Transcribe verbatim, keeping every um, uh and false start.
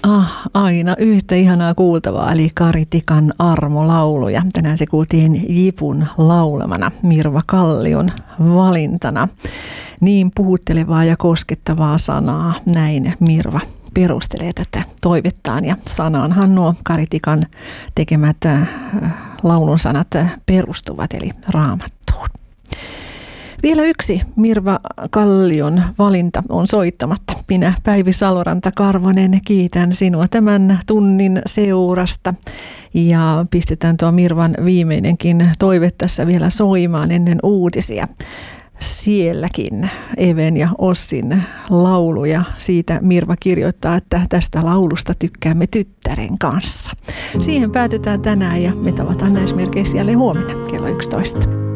Ah, aina yhtä ihanaa kuultavaa, eli Kari Tikan armolauluja. Tänään se kuultiin Jipun laulamana, Mirva Kallion valintana. Niin puhuttelevaa ja koskettavaa sanaa, näin Mirva perustelee tätä toivettaan. Ja sanaanhan nuo Kari Tikan tekemät laulun sanat perustuvat, eli Raamattuun. Vielä yksi Mirva Kallion valinta on soittamatta. Minä, Päivi Saloranta-Karvonen, kiitän sinua tämän tunnin seurasta. Ja pistetään tuo Mirvan viimeinenkin toive tässä vielä soimaan ennen uutisia. Sielläkin Even ja Ossin lauluja. Siitä Mirva kirjoittaa, että tästä laulusta tykkäämme tyttären kanssa. Siihen päätetään tänään ja me tavataan näismerkeissä jälleen huomenna kello yksitoista.